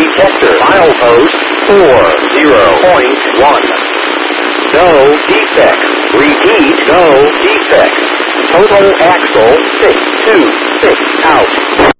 detector. Milepost 40.1. No defects. Repeat, no defects. Total axle 626 out.